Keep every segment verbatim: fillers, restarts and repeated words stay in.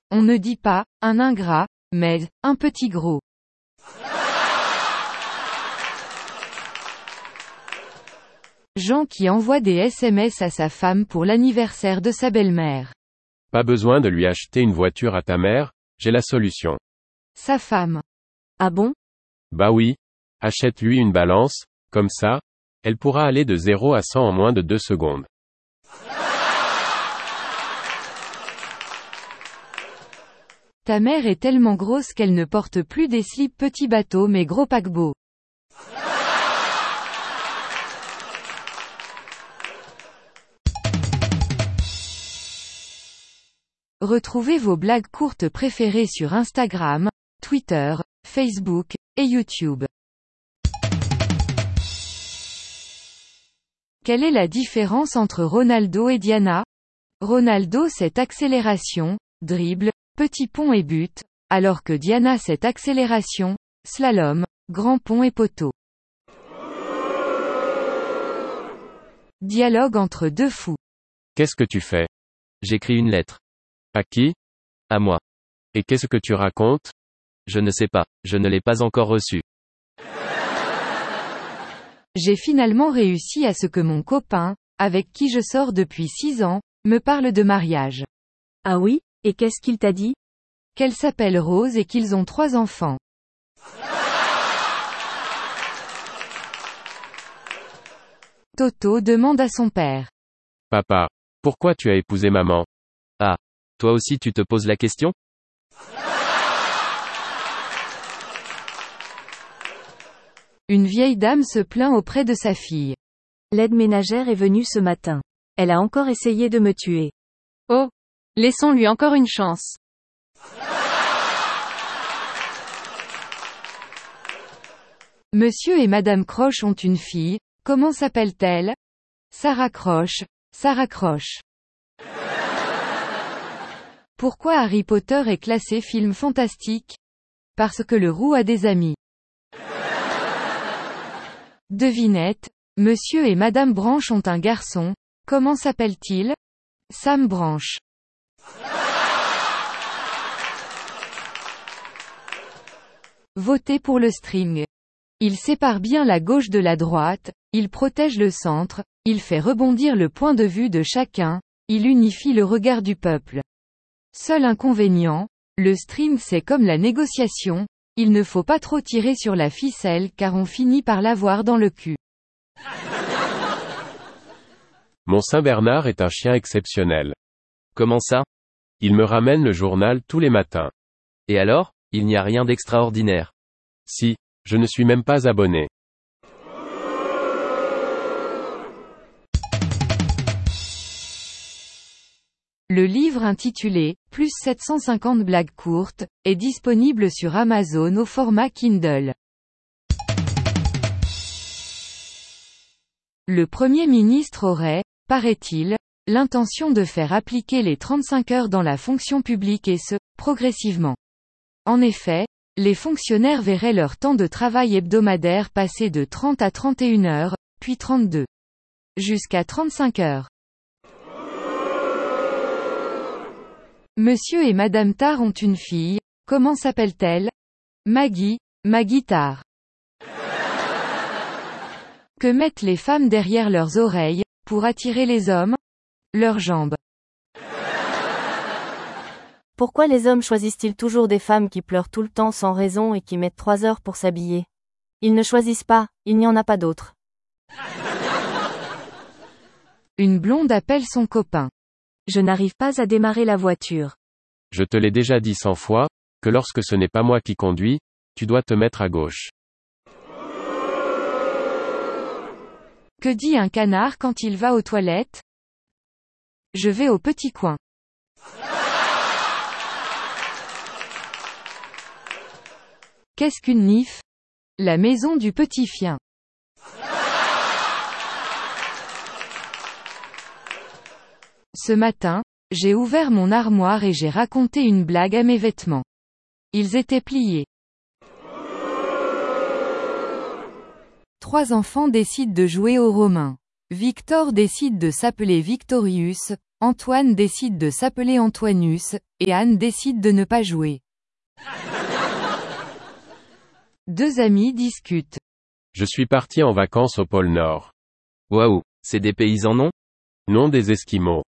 On ne dit pas, un ingrat, mais, un petit gros. Jean qui envoie des S M S à sa femme pour l'anniversaire de sa belle-mère. Pas besoin de lui acheter une voiture à ta mère, j'ai la solution. Sa femme. Ah bon? Bah oui. Achète-lui une balance, comme ça, elle pourra aller de zéro à cent en moins de deux secondes. Ta mère est tellement grosse qu'elle ne porte plus des slips petits bateaux mais gros paquebots. Retrouvez vos blagues courtes préférées sur Instagram, Twitter, Facebook, et YouTube. Quelle est la différence entre Ronaldo et Diana? Ronaldo c'est accélération, dribble, petit pont et but, alors que Diana c'est accélération, slalom, grand pont et poteau. Dialogue entre deux fous. Qu'est-ce que tu fais? J'écris une lettre. À qui? À moi. Et qu'est-ce que tu racontes? Je ne sais pas, je ne l'ai pas encore reçue. J'ai finalement réussi à ce que mon copain, avec qui je sors depuis six ans, me parle de mariage. Ah oui? Et qu'est-ce qu'il t'a dit? Qu'elle s'appelle Rose et qu'ils ont trois enfants. Toto demande à son père. Papa, pourquoi tu as épousé maman? Ah. Toi aussi tu te poses la question? Une vieille dame se plaint auprès de sa fille. L'aide ménagère est venue ce matin. Elle a encore essayé de me tuer. Oh. Laissons-lui encore une chance. Monsieur et Madame Croche ont une fille, comment s'appelle-t-elle? Sarah Croche, Sarah Croche. Pourquoi Harry Potter est classé film fantastique? Parce que le roux a des amis. Devinette, Monsieur et Madame Branche ont un garçon, comment s'appelle-t-il? Sam Branche. Votez pour le string. Il sépare bien la gauche de la droite, il protège le centre, il fait rebondir le point de vue de chacun, il unifie le regard du peuple. Seul inconvénient, le string c'est comme la négociation, il ne faut pas trop tirer sur la ficelle car on finit par l'avoir dans le cul. Mon Saint-Bernard est un chien exceptionnel. Comment ça? Il me ramène le journal tous les matins. Et alors, il n'y a rien d'extraordinaire. Si, je ne suis même pas abonné. Le livre intitulé « Plus sept cent cinquante blagues courtes » est disponible sur Amazon au format Kindle. Le Premier ministre aurait, paraît-il, l'intention de faire appliquer les trente-cinq heures dans la fonction publique et ce, progressivement. En effet, les fonctionnaires verraient leur temps de travail hebdomadaire passer de trente à trente et une heures, puis trente-deux. Jusqu'à trente-cinq heures. Monsieur et Madame Tard ont une fille, comment s'appelle-t-elle? Maggie, Maggie Tard. Que mettent les femmes derrière leurs oreilles, pour attirer les hommes? Leurs jambes. Pourquoi les hommes choisissent-ils toujours des femmes qui pleurent tout le temps sans raison et qui mettent trois heures pour s'habiller? Ils ne choisissent pas, il n'y en a pas d'autres. Une blonde appelle son copain. Je n'arrive pas à démarrer la voiture. Je te l'ai déjà dit cent fois, que lorsque ce n'est pas moi qui conduis, tu dois te mettre à gauche. Que dit un canard quand il va aux toilettes? Je vais au petit coin. Qu'est-ce qu'une nif? La maison du petit chien. Ce matin, j'ai ouvert mon armoire et j'ai raconté une blague à mes vêtements. Ils étaient pliés. Trois enfants décident de jouer aux Romains. Victor décide de s'appeler Victorius, Antoine décide de s'appeler Antoinus, et Anne décide de ne pas jouer. Deux amis discutent. Je suis parti en vacances au pôle Nord. Waouh, c'est des paysans non? Non, des Esquimaux.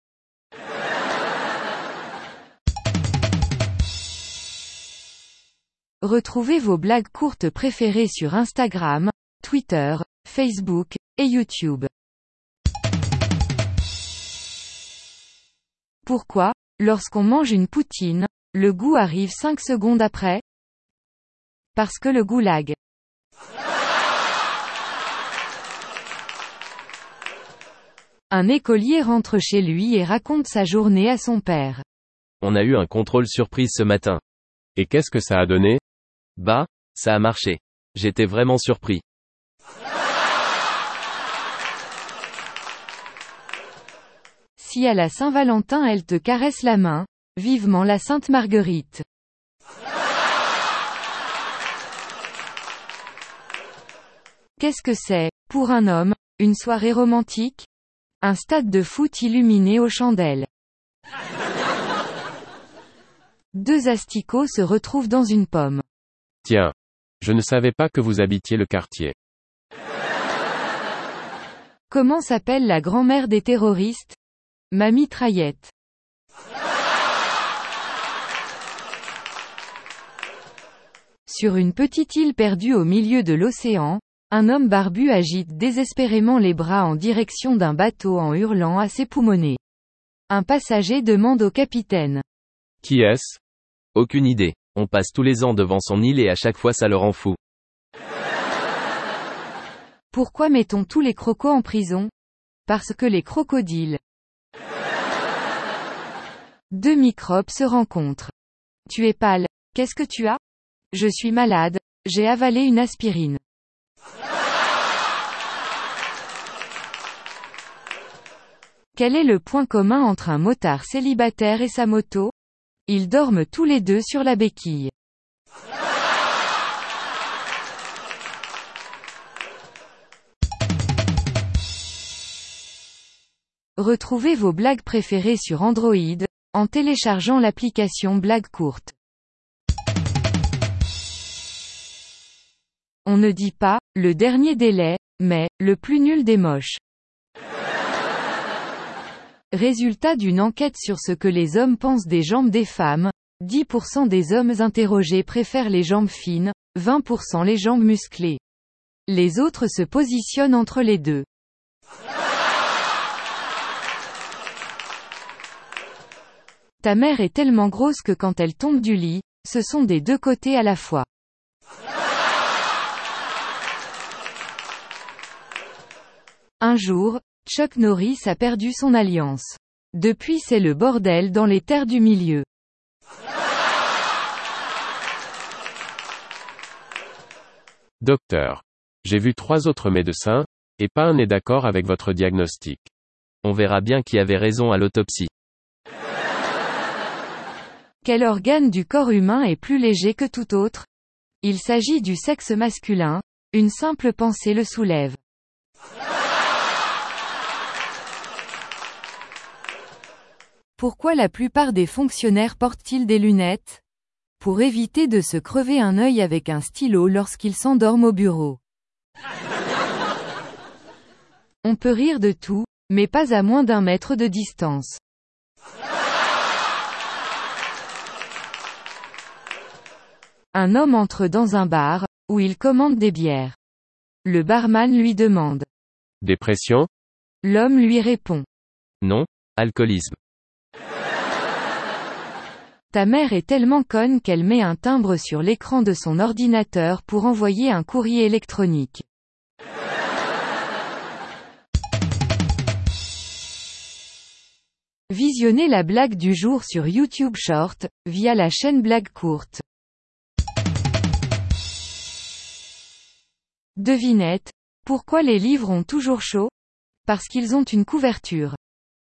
Retrouvez vos blagues courtes préférées sur Instagram, Twitter, Facebook, et YouTube. Pourquoi, lorsqu'on mange une poutine, le goût arrive cinq secondes après? Parce que le goulag. Un écolier rentre chez lui et raconte sa journée à son père. On a eu un contrôle surprise ce matin. Et qu'est-ce que ça a donné? Bah, ça a marché. J'étais vraiment surpris. Si à la Saint-Valentin elle te caresse la main, vivement la Sainte Marguerite. Qu'est-ce que c'est, pour un homme, une soirée romantique? Un stade de foot illuminé aux chandelles. Deux asticots se retrouvent dans une pomme. Tiens. Je ne savais pas que vous habitiez le quartier. Comment s'appelle la grand-mère des terroristes? Ma mitraillette. Sur une petite île perdue au milieu de l'océan, un homme barbu agite désespérément les bras en direction d'un bateau en hurlant à ses poumonnets. Un passager demande au capitaine. Qui est-ce? Aucune idée. On passe tous les ans devant son île et à chaque fois ça le rend fou. Pourquoi mettons tous les crocos en prison? Parce que les crocodiles. Deux microbes se rencontrent. Tu es pâle. Qu'est-ce que tu as? Je suis malade. J'ai avalé une aspirine. Quel est le point commun entre un motard célibataire et sa moto? Ils dorment tous les deux sur la béquille. Retrouvez vos blagues préférées sur Android, en téléchargeant l'application Blagues courtes. On ne dit pas, le dernier délai, mais, le plus nul des moches. Résultat d'une enquête sur ce que les hommes pensent des jambes des femmes, dix pour cent des hommes interrogés préfèrent les jambes fines, vingt pour cent les jambes musclées. Les autres se positionnent entre les deux. Ta mère est tellement grosse que quand elle tombe du lit, ce sont des deux côtés à la fois. Un jour, Chuck Norris a perdu son alliance. Depuis c'est le bordel dans les terres du milieu. Docteur. J'ai vu trois autres médecins, et pas un n'est d'accord avec votre diagnostic. On verra bien qui avait raison à l'autopsie. Quel organe du corps humain est plus léger que tout autre? Il s'agit du sexe masculin, une simple pensée le soulève. Pourquoi la plupart des fonctionnaires portent-ils des lunettes? Pour éviter de se crever un œil avec un stylo lorsqu'ils s'endorment au bureau. On peut rire de tout, mais pas à moins d'un mètre de distance. Un homme entre dans un bar, où il commande des bières. Le barman lui demande. Dépression? L'homme lui répond. Non, alcoolisme. Ta mère est tellement conne qu'elle met un timbre sur l'écran de son ordinateur pour envoyer un courrier électronique. Visionnez la blague du jour sur YouTube Short, via la chaîne Blagues courtes. Devinette. Pourquoi les livres ont toujours chaud? Parce qu'ils ont une couverture.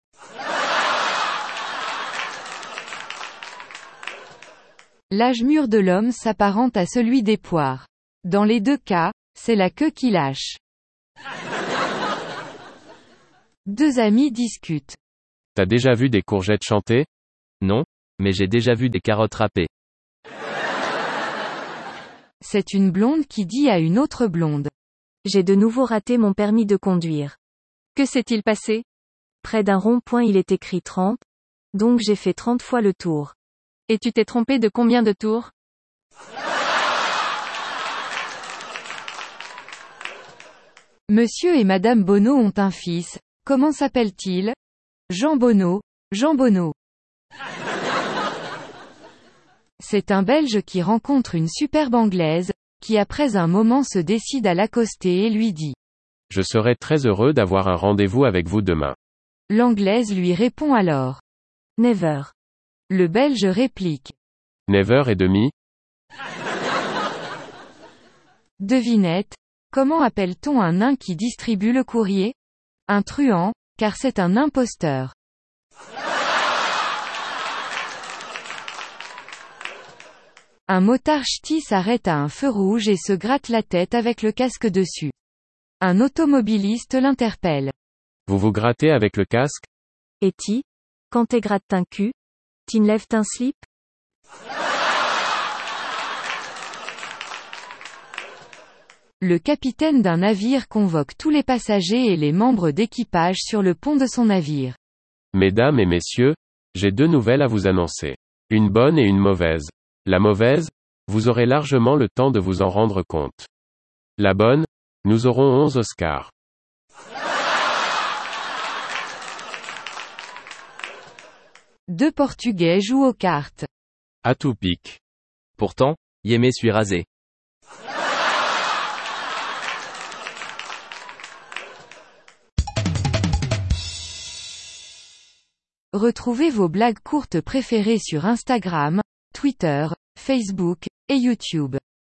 L'âge mûr de l'homme s'apparente à celui des poires. Dans les deux cas, c'est la queue qui lâche. Deux amis discutent. T'as déjà vu des courgettes chanter? Non, mais j'ai déjà vu des carottes râpées. C'est une blonde qui dit à une autre blonde. J'ai de nouveau raté mon permis de conduire. Que s'est-il passé? Près d'un rond-point il est écrit trente, donc j'ai fait trente fois le tour. Et tu t'es trompé de combien de tours? Monsieur et Madame Bonneau ont un fils. Comment s'appelle-t-il? Jean Bonneau, Jean Bonneau. C'est un Belge qui rencontre une superbe Anglaise, qui après un moment se décide à l'accoster et lui dit. Je serais très heureux d'avoir un rendez-vous avec vous demain. L'Anglaise lui répond alors. Never. Le Belge réplique. Never et demi? Devinette. Comment appelle-t-on un nain qui distribue le courrier? Un truand, car c'est un imposteur. Un motard ch'ti s'arrête à un feu rouge et se gratte la tête avec le casque dessus. Un automobiliste l'interpelle. Vous vous grattez avec le casque? Et ti? Quand t'es gratte un cul? T'enlèves un slip? Le capitaine d'un navire convoque tous les passagers et les membres d'équipage sur le pont de son navire. Mesdames et messieurs, j'ai deux nouvelles à vous annoncer. Une bonne et une mauvaise. La mauvaise, vous aurez largement le temps de vous en rendre compte. La bonne, nous aurons onze Oscars. Deux Portugais jouent aux cartes. À tout pic. Pourtant, Yémé suis rasé. Retrouvez vos blagues courtes préférées sur Instagram, Twitter, Facebook, et YouTube.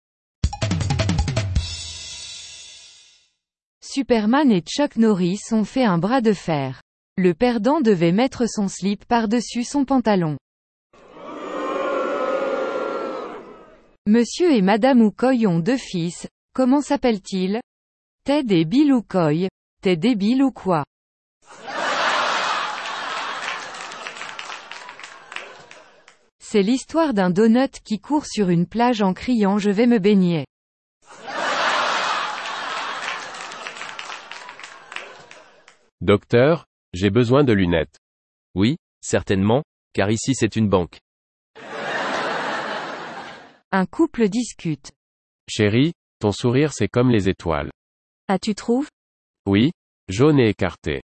Superman et Chuck Norris ont fait un bras de fer. Le perdant devait mettre son slip par-dessus son pantalon. Monsieur et Madame Oukoy ont deux fils, comment s'appellent-ils? Ted et Bill Oukoy. T'es débile ou quoi? C'est l'histoire d'un donut qui court sur une plage en criant je vais me baigner. Docteur, j'ai besoin de lunettes. Oui, certainement, car ici c'est une banque. Un couple discute. Chérie, ton sourire c'est comme les étoiles. Ah tu trouves? Oui, jaune et écarté.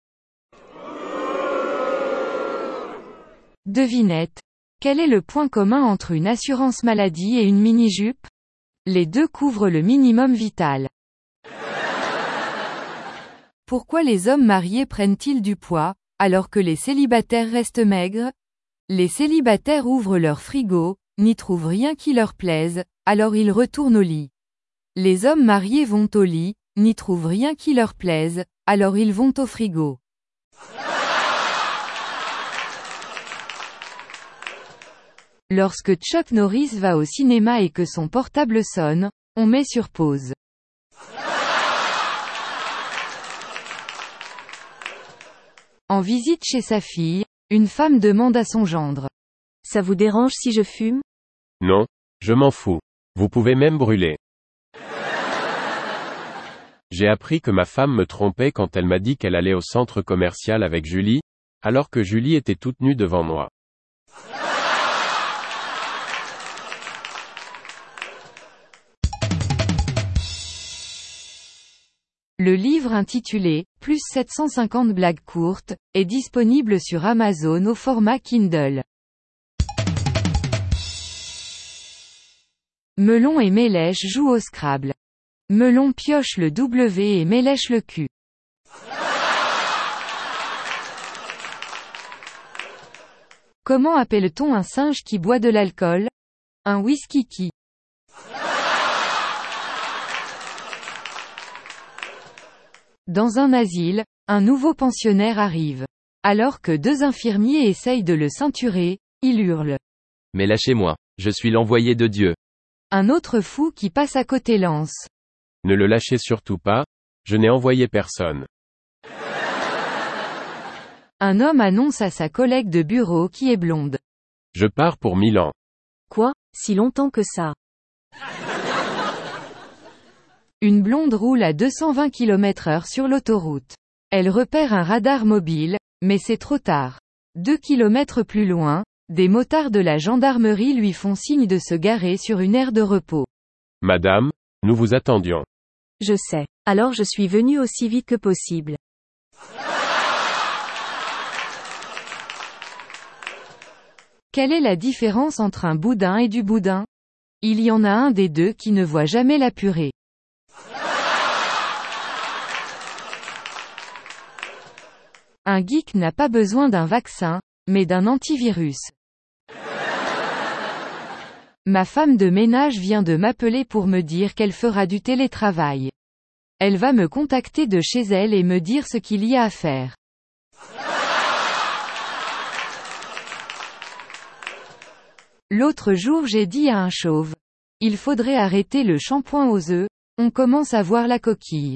Devinette. Quel est le point commun entre une assurance maladie et une mini-jupe? Les deux couvrent le minimum vital. Pourquoi les hommes mariés prennent-ils du poids, alors que les célibataires restent maigres? Les célibataires ouvrent leur frigo, n'y trouvent rien qui leur plaise, alors ils retournent au lit. Les hommes mariés vont au lit, n'y trouvent rien qui leur plaise, alors ils vont au frigo. Lorsque Chuck Norris va au cinéma et que son portable sonne, on met sur pause. En visite chez sa fille, une femme demande à son gendre. Ça vous dérange si je fume? Non, je m'en fous. Vous pouvez même brûler. J'ai appris que ma femme me trompait quand elle m'a dit qu'elle allait au centre commercial avec Julie, alors que Julie était toute nue devant moi. Le livre intitulé « Plus sept cent cinquante blagues courtes » est disponible sur Amazon au format Kindle. Melon et Mélèche jouent au Scrabble. Melon pioche le W et Mélèche le Q. Comment appelle-t-on un singe qui boit de l'alcool? Un whisky-qui. Dans un asile, un nouveau pensionnaire arrive. Alors que deux infirmiers essayent de le ceinturer, il hurle. Mais lâchez-moi, je suis l'envoyé de Dieu. Un autre fou qui passe à côté lance. Ne le lâchez surtout pas, je n'ai envoyé personne. Un homme annonce à sa collègue de bureau qui est blonde. Je pars pour Milan. Quoi, si longtemps que ça? Une blonde roule à deux cent vingt kilomètres heure sur l'autoroute. Elle repère un radar mobile, mais c'est trop tard. Deux kilomètres plus loin, des motards de la gendarmerie lui font signe de se garer sur une aire de repos. Madame, nous vous attendions. Je sais. Alors je suis venu aussi vite que possible. Quelle est la différence entre un boudin et du boudin? Il y en a un des deux qui ne voit jamais la purée. Un geek n'a pas besoin d'un vaccin, mais d'un antivirus. Ma femme de ménage vient de m'appeler pour me dire qu'elle fera du télétravail. Elle va me contacter de chez elle et me dire ce qu'il y a à faire. L'autre jour j'ai dit à un chauve. Il faudrait arrêter le shampoing aux œufs, on commence à voir la coquille.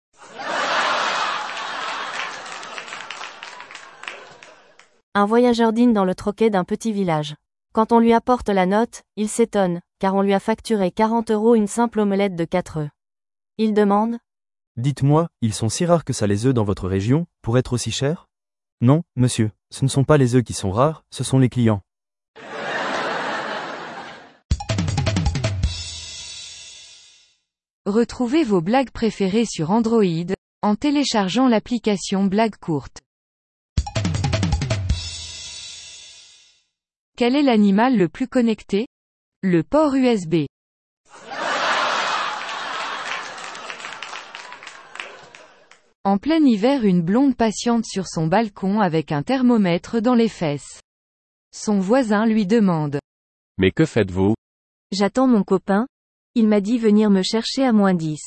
Un voyageur dîne dans le troquet d'un petit village. Quand on lui apporte la note, il s'étonne, car on lui a facturé quarante euros une simple omelette de quatre œufs. Il demande. Dites-moi, ils sont si rares que ça les œufs dans votre région, pour être aussi chers? Non, monsieur, ce ne sont pas les œufs qui sont rares, ce sont les clients. Retrouvez vos blagues préférées sur Android, en téléchargeant l'application Blagues courtes. Quel est l'animal le plus connecté? Le port U S B. En plein hiver, une blonde patiente sur son balcon avec un thermomètre dans les fesses. Son voisin lui demande. Mais que faites-vous? J'attends mon copain. Il m'a dit venir me chercher à moins dix.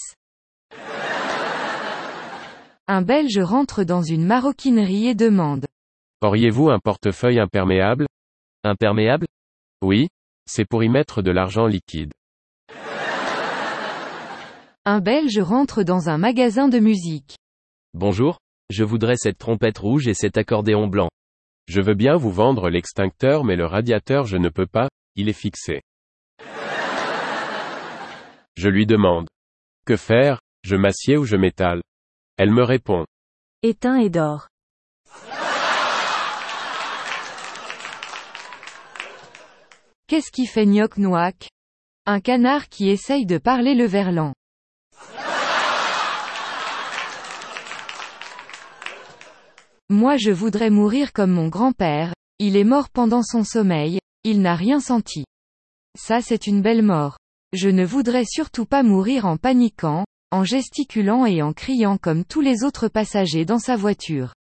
Un Belge rentre dans une maroquinerie et demande. Auriez-vous un portefeuille imperméable? Imperméable? Oui. C'est pour y mettre de l'argent liquide. Un Belge rentre dans un magasin de musique. Bonjour. Je voudrais cette trompette rouge et cet accordéon blanc. Je veux bien vous vendre l'extincteur mais le radiateur je ne peux pas, il est fixé. Je lui demande. Que faire, je m'assieds ou je m'étale? Elle me répond. Éteins et dors. Qu'est-ce qui fait gnoc-noac? Un canard qui essaye de parler le verlan. Moi je voudrais mourir comme mon grand-père, il est mort pendant son sommeil, il n'a rien senti. Ça c'est une belle mort. Je ne voudrais surtout pas mourir en paniquant, en gesticulant et en criant comme tous les autres passagers dans sa voiture.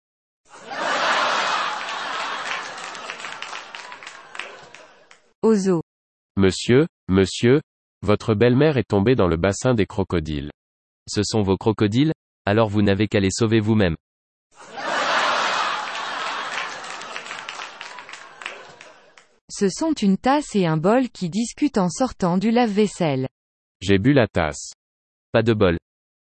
Au zoo. Monsieur, monsieur, votre belle-mère est tombée dans le bassin des crocodiles. Ce sont vos crocodiles? Alors vous n'avez qu'à les sauver vous-même. Ce sont une tasse et un bol qui discutent en sortant du lave-vaisselle. J'ai bu la tasse. Pas de bol.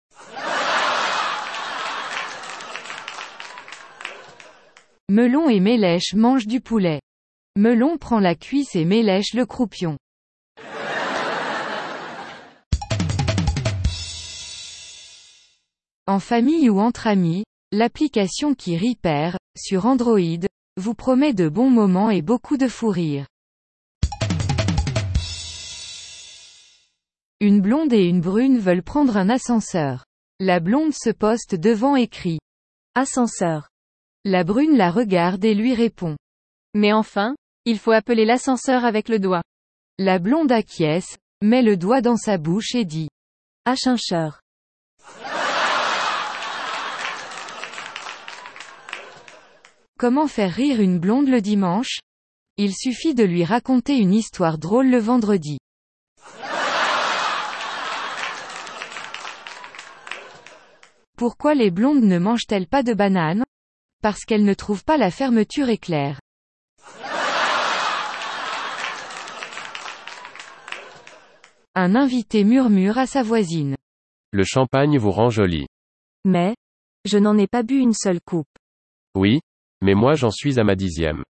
Melon et Mélèche mangent du poulet. Melon prend la cuisse et Mélèche le croupion. En famille ou entre amis, l'application qui rit perd, sur Android, vous promet de bons moments et beaucoup de fou rire. Une blonde et une brune veulent prendre un ascenseur. La blonde se poste devant et crie. Ascenseur. La brune la regarde et lui répond. Mais enfin, il faut appeler l'ascenseur avec le doigt. La blonde acquiesce, met le doigt dans sa bouche et dit. Ascenseur. Comment faire rire une blonde le dimanche? Il suffit de lui raconter une histoire drôle le vendredi. Pourquoi les blondes ne mangent-elles pas de bananes? Parce qu'elles ne trouvent pas la fermeture éclair. Un invité murmure à sa voisine. Le champagne vous rend jolie. Mais, je n'en ai pas bu une seule coupe. Oui, Mais moi j'en suis à ma dixième.